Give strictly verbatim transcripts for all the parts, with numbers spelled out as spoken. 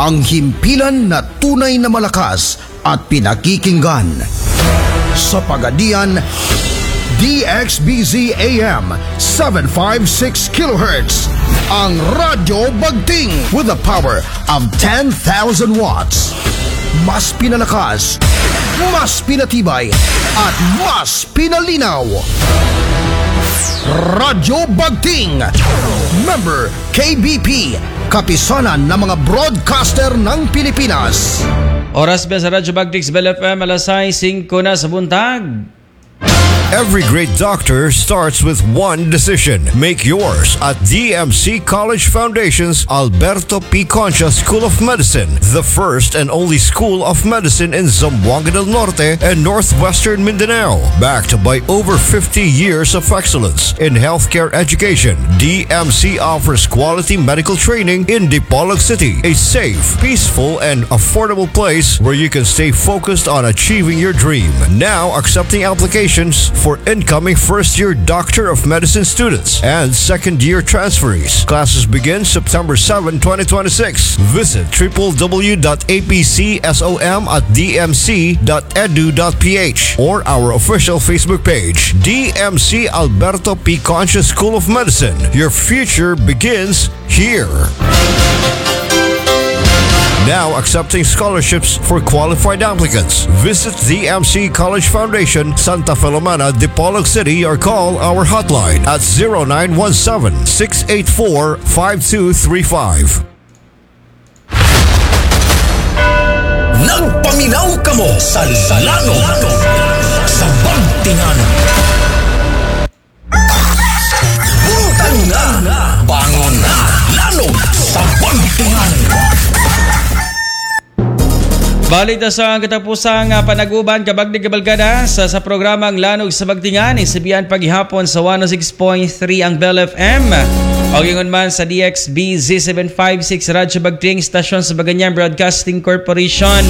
ang himpilan na tunay na malakas at pinakikinggan. Sa Pagadian, D X B Z A M seven fifty-six kilohertz, ang Radyo Bagting with a power of ten thousand watts. Mas pinalakas, mas pinatibay, at mas pinalinaw. Radyo Bagting, member K B P, kapisanan ng mga broadcaster ng Pilipinas. Oras ba sa Radyo Bagting Bell F M, alas singko na sa buntag. Every great doctor starts with one decision. Make yours at D M C College Foundation's Alberto P. Concha School of Medicine, the first and only school of medicine in Zamboanga del Norte and northwestern Mindanao. Backed by over fifty years of excellence in healthcare education, D M C offers quality medical training in Dipolog City, a safe, peaceful, and affordable place where you can stay focused on achieving your dream. Now accepting applications for incoming first-year Doctor of Medicine students and second-year transferees. Classes begin September seventh, twenty twenty-six. Visit w w w dot a p c som at d m c dot e d u dot p h or our official Facebook page, D M C Alberto P. Concha School of Medicine. Your future begins here. Now accepting scholarships for qualified applicants. Visit D M C College Foundation, Santa Filomena, Dipolog City, or call our hotline at zero nine one seven, six eight four, five two three five. Nagpaminaw ka mo sa Lano sa Bagtingan. Buntag na, bangon na, Lano sa Bagtingan. Balik na sa katapusang uh, panaguban kabagdig kabalgada sa, sa programang Lanog sa Bagtingan, isabihan paghihapon sa one oh six point three ang Bell F M. O gingon man sa D X B Z seven fifty-six Radyo Bagting, stasyon sa Baganyan Broadcasting Corporation.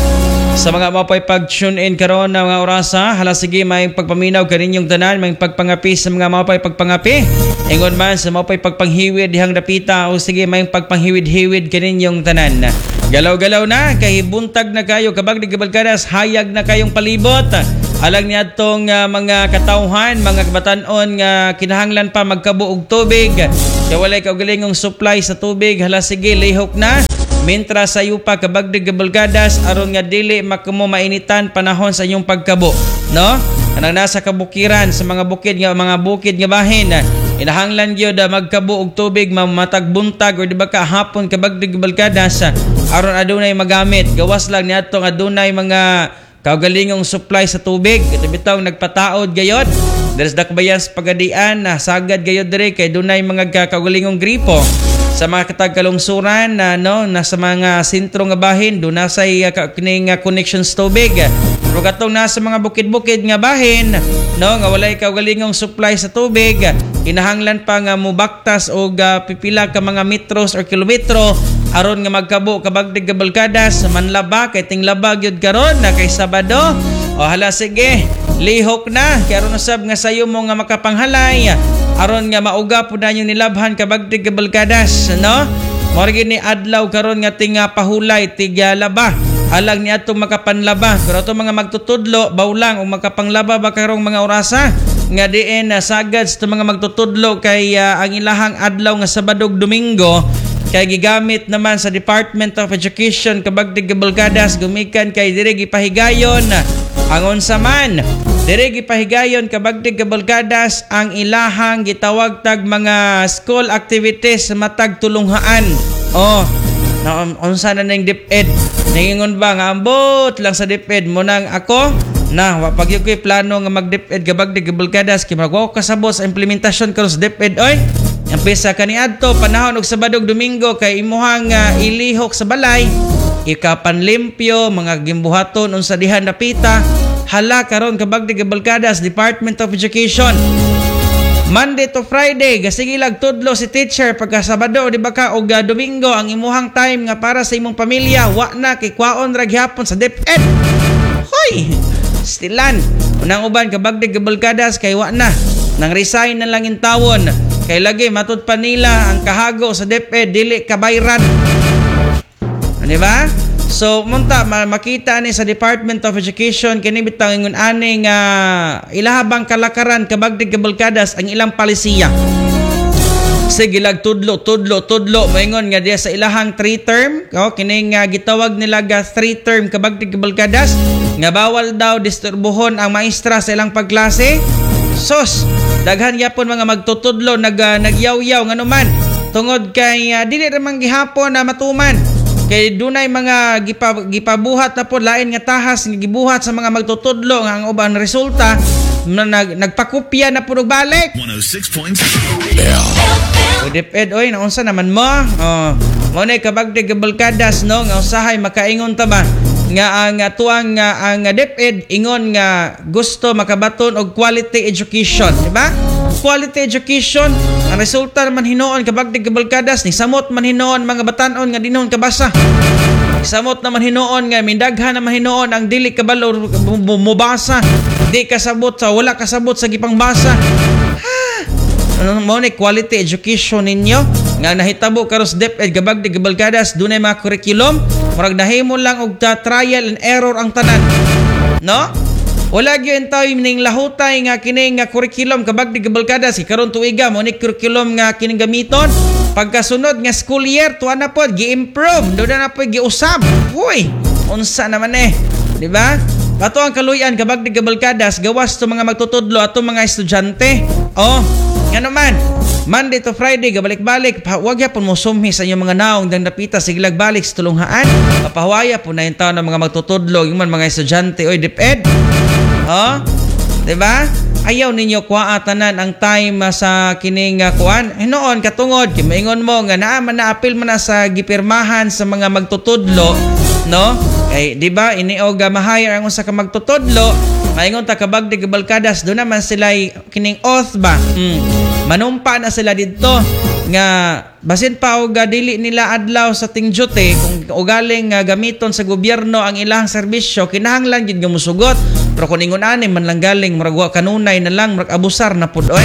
Sa mga mapay pag-tune in karon na mga orasa, hala sige may pagpaminaw kaninyong tanan, may pagpangapi sa mga mapay pagpangapi. Ingon man sa mapay pagpanghiwid dihang dapita, o sige may pagpanghiwid-hiwid kaninyong tanan. Galaw-galaw na, kay buntag na kayo, kabagdig kabalkadas, hayag na kayong palibot. Alang niya itong uh, mga katauhan, mga kabatanon nga uh, kinahanglan pa magkabuog tubig. Kaya walay kaugalingong supply sa tubig, hala sige, lihok na. Mintra sa iyo pa kabagdig kabalkadas, aron nga dili makamo mainitan panahon sa inyong pagkabo. No? Anang nasa kabukiran, sa mga bukid nga, mga bukid nga bahin, inahanglan gyud magkabo og tubig mamatag buntag or di ba kahapon kabagdig kabalkadas, aron adunay magamit. Gawas lang niadto nga adunay mga kaugalingong supply sa tubig. Bitaw nagpataod gayod. There's dakbayan sa Pagadian na sagad gayod dire kay dunay mga kaugalingong gripo sa mga katagkalungsuran na no nasa mga sentro nga bahin do nasay uh, kining uh, connections tubig. Pero katong nasa mga bukid-bukid nga bahin no nga walay kaugalingong supply sa tubig, kinahanglan pa nga mubaktas og uh, pipila ka mga metros or kilometro aron nga magkabo kabagdig kabalkadas manlaba kay tinglaba gyud karon na kay Sabado. O hala sige, lihok na kay aron usab nga sayo mo nga makapanghalay aron nga mauga pud nanyo nilabhan kabagdig kabalkadas no. Mao gyud ni adlaw karon nga tinga pahulay tiga laba alang ni atong makapanlaba. Pero ato mga magtutudlo bawlang og makapanglaba ba karong mga orasa nga diin uh, sagad sa mga magtutudlo kay uh, ang ilahang adlaw nga Sabado ug Domingo kay gigamit naman sa Department of Education kabagdig kabalkadas gumikan kay dire gipahigayon ang unsa man dire gipahigayon kabagdig kabalkadas ang ilahang gitawag tag mga school activities matag tulunghaan. Oh, na unsa na ning DepEd ningon ba nga ambot lang sa DepEd mo nang ako na wapag yung ko'y plano nga mag-DepEd kabagdig kabalkadas kay magwa ko kasabot sa implementasyon karon sa DepEd oy. Ang pesa kaniadto panahon og Sabado ug Domingo kay imuhang uh, ilihok sa balay, ikapanlimpyo, mga gimbuhaton unsa dihan napita. Hala karon kabagdig kabalkadas Department of Education. Monday to Friday, gasigilag tudlo si teacher pagka Sabado di ba ka og uh, Domingo ang imuhang time nga para sa imong pamilya, wa na kay kwaon ra gyapon sa DepEd. Hoy, stilan. Unang uban kabagdig kabalkadas kay wa na. Nang resign na lang in tawon. Kay lagi matud pa nila ang kahago sa DepEd dili kabayran. Di ba? So munta ma- makita ni sa Department of Education kini bitang ingon ani nga ilahabang kalakaran kabagdig kabalkadas ang ilang palisiya. Sige lag tudlo tudlo tudlo moingon nga diya sa ilahang three term, oh, kini nga gitawag nila ga three term kabagdig kabalkadas nga bawal daw disturbuhon ang maestra sa ilang pagklase. Sos, daghan gyapon mga magtutudlo nag uh, nagyaw-yaw nganuman tungod kay uh, dili ra man gihapon na matuman. Kay dunay mga gipa, gipabuhat na po lain nga tahas nga gibuhat sa mga magtutudlo nga ang ubang resulta na nag, nagpakopya na po balik. one oh six point six O DepEd oy naunsa naman mo? Oh, mo nay kabagdig kabalkadas no nga usahay makaingon ta ba nga ang tuang nga ang DepEd ingon nga gusto makabaton og quality education, di ba? Quality education ang resulta naman hinuon kabagdig kabalkadas ni samot man hinuon mga batan-on nga dinhon kabasa. Samot naman hinuon nga mindaghan naman hinuon ang dili kabalo mubasa. Di kasabot sa wala kasabot sa gipangbasa. Ano mo ni quality education ninyo nga nahitabo karos DepEd kabagdig kabalkadas dunay mga curriculum murag nahimo lang og trial and error ang tanan. No? Wala gyud tayo ning lahutay nga kini nga curriculum kabagdig kabalkadas karon tuiga mo ni curriculum nga kining gamiton pagkasunod nga school year tuwa na pod gi-improve do na pod giusab. Hoy, unsa naman eh, di ba? Pato ang kaluyan kabagdig kabalkadas gawas to mga magtutudlo ato mga estudyante. Oh, nga naman Monday to Friday gabalik-balik wag yapon mo sumhi sa inyong mga naong dang napita siglag balik sa tulunghaan papahuaya po na yung taon ng mga magtutudlo yung man mga estudyante oy DepEd. Oh, 'di ba? Ayaw ninyo kuha tanan ang time uh, sa kining uh, kuan. Hinoon katungod kay maingon mo nga naa man na apil man na sa gipirmahan sa mga magtutudlo, no? Kay 'di ba iniog uh, ma-hire ang usa ka magtutudlo, maingon ta kabagdig kabalkadas do naman sila kining oath ba. Mm. Manumpa na sila didto nga basin pa og uh, dili nila adlaw sa tingjote kung ugaling uh, gamiton sa gobyerno ang ilang serbisyo kinahanglan gid nga musugot. Pero kung ingon ani man lang galing murag kanunay na lang murag abusar na pud oy.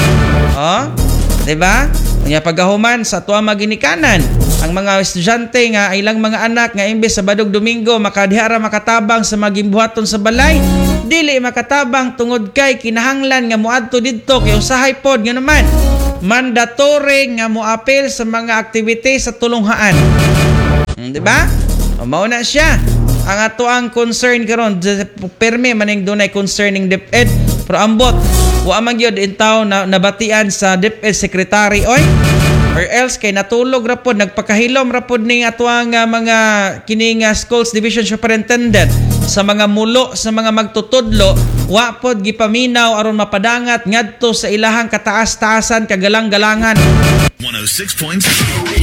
Oh, 'di ba? Unya pagahuman sa tuwa maginikanan ang mga estudyante nga ilang mga anak nga imbes sa badog Domingo makadihara makatabang sa magimbuhaton sa balay, dili makatabang tungod kay kinahanglan nga moadto didto kay usahay pod nga naman mandatory nga moapil sa mga activity sa tulunghaan. Hmm, 'di ba? O mao na siya. Ang ato ang concern karon permi maning dunay concerning DepEd pero ambot wa man gyud intaw na nabatian sa DepEd secretary oy or else kay natulog ra pod nagpakahilom ra pod ning ato ang uh, mga kining uh, schools division superintendent sa mga mulo sa mga magtutudlo wa pod gipaminaw aron mapadangat ngadto sa ilahang kataas-taasan kagalang-galangan. one oh six point six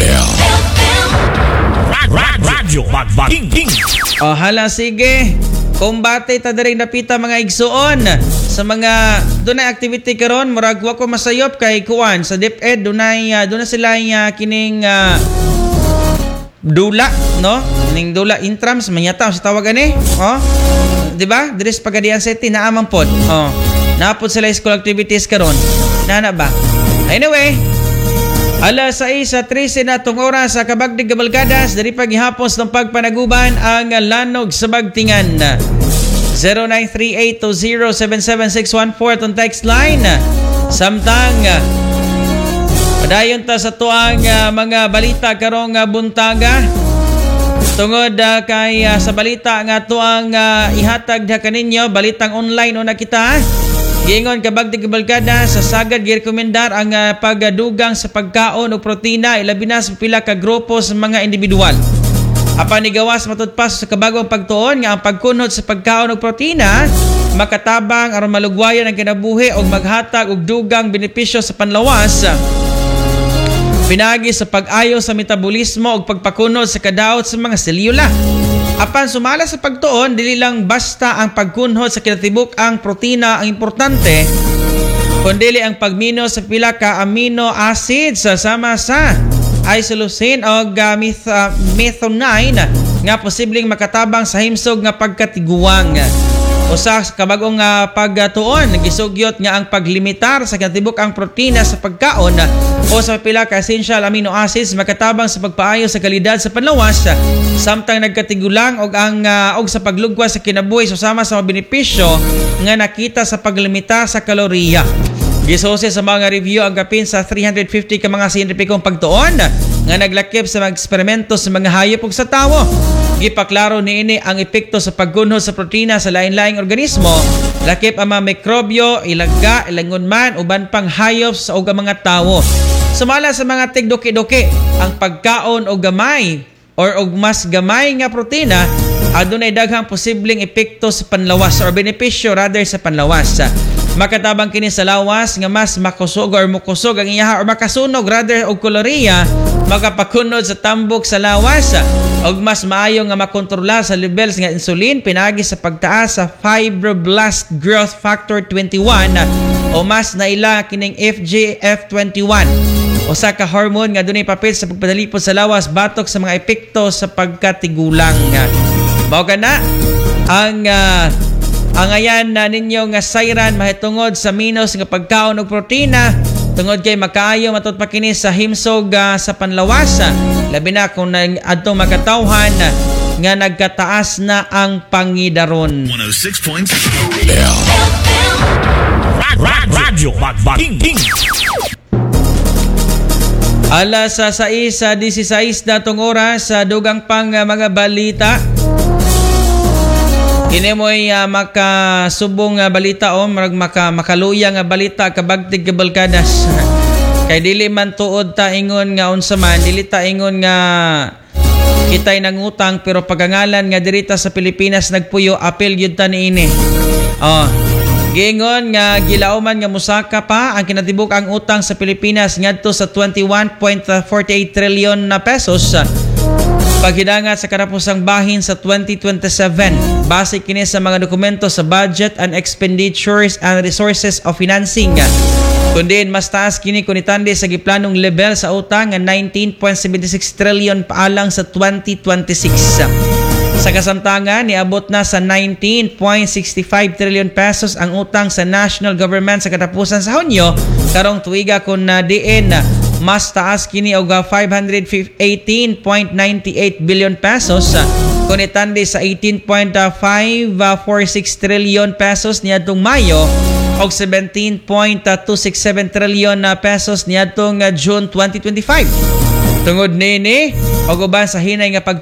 Radyo Bagbaking. Oh, hala sige. Kumbate ta diri napita mga igsuon sa mga dunay activity karon murag wa ko masayop kay kuan sa DepEd dunay uh, dunay sila uh, kining uh, dula no kining dula intrams manyata sa tawag ani oh di ba diri sa Pagadian City naa man pod oh napod sila school activities karon nana ba anyway alas sais sa trese na tong oras sa kabagdig kabalkadas diri paghihapos ng pagpanaguban ang lanog sa bagtingan. zero nine three eight two zero seven seven six one four tong text line. Samtang padayon ta sa tuang uh, mga balita karong uh, buntaga tungod uh, kay uh, sa balita nga tuang uh, ihatag da kaninyo balitang online una kita. Giingon kabagdig kabalkada sa sagad girekomendar ang uh, pagdugang sa pagkaon o protina ilabi na sa pila ka grupo sa mga individual. Apan nigawas matud pa sa kabagong pagtuon nga ang pagkunod sa pagkaon og protina makatabang aron malugwayan ang kinabuhi og maghatag og dugang benepisyo sa panlawas. Pinagi sa pag-ayo sa metabolismo ug pagpakunod sa kadaot sa mga selula. Apan sumala sa pagtuon, dili lang basta ang pagkunhod sa kinatibuk ang protina ang importante, kundi ang pagmino sa pila ka amino acids sama sa isoleucine o uh, meth- uh, methionine nga posibleng makatabang sa himsog nga pagkatiguang. Usa sa kabagong uh, pagtuon gisugyot nga ang paglimitar sa kinatibuk ang protina sa pagkaon o sa pila ka essential amino acids makatabang sa pagpaayo sa kalidad sa panlawas samtang nagkatigulang og ang uh, og sa paglugwas sa kinabuhi susama sa mga benepisyo nga nakita sa paglimita sa kaloriya. Gisose sa mga review ang kapin sa three hundred fifty ka mga siyentipikong pagtuon nga naglakip sa mga eksperimento sa mga hayop ug sa tawo. Gipaklaro niini ang epekto sa paggunho sa protina sa lain-laing organismo, lakip ang mga mikrobyo, ilagga, ilangon man, uban pang hayop sa ug mga tawo. Sumala sa mga tigdoki-doki, ang pagkaon o gamay or og mas gamay nga protina adunay daghang posibleng epekto sa panlawas or benepisyo rather sa panlawas. Makatabang kini sa lawas nga mas makusog or mukusog ang iyaha or makasunog rather og kaloriya makapakunod sa tambok sa lawas og mas maayo nga makontrola sa levels nga insulin pinagi sa pagtaas sa fibroblast growth factor twenty-one o mas naila kining F G F twenty-one usa ka hormone nga dunay papel sa pagpadalipod sa lawas batok sa mga epekto sa pagkatigulang. Mao kana ang uh, ang ayan na ninyo nga sayran mahitungod sa minus nga pagkaon og protina tungod kay makaayo matud pa kini sa himsog uh, sa panlawas labi na kung adtong makatawhan nga nagkataas na ang pangidaron. one oh six point five Radyo Magbaking. Alas sa sais sa disisays na tong oras sa dugang pang uh, mga balita. Kini mo'y uh, makasubong uh, balita o marag maka, makaluya nga balita kabagtig kabalkadas. Kay dili man tuod ta ingon nga unsa man, dili ta ingon nga kitay nangutang pero pagangalan nga dirita sa Pilipinas nagpuyo apel gyud ta niini. Oh. Giingon nga gilauman nga musaka pa ang kinatibuk ang utang sa Pilipinas ngadto sa twenty-one point four eight trillion na pesos. Paghidangat sa katapusang bahin sa twenty twenty-seven. Base kini sa mga dokumento sa Budget and Expenditures and Resources of Financing. Kundi mas taas kini kung itandi sa giplanong level sa utang nga nineteen point seven six trillion paalang sa twenty twenty-six. Sa kasamtangan, niabot na sa nineteen point six five trillion pesos ang utang sa national government sa katapusan sa Hunyo karong tuiga kun na diin mas taas kini og five hundred eighteen point nine eight billion pesos kung itandi sa eighteen point five four six trillion pesos niadtong Mayo og seventeen point two six seven trillion pesos niadtong June twenty twenty-five. Tungod nini og uban sa hinay nga pag